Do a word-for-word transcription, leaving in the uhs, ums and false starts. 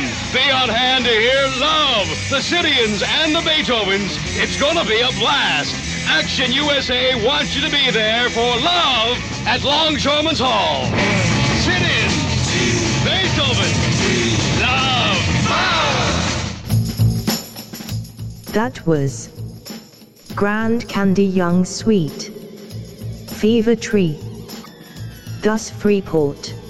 Be on hand to hear Love, the Sidians and the Beethovens. It's gonna be a blast. Action U S A wants you to be there for Love at Longshoremen's Hall. Sidians, Beethoven, Love. That was Grand Candy Young Sweet Fever Tree. Thus Freeport.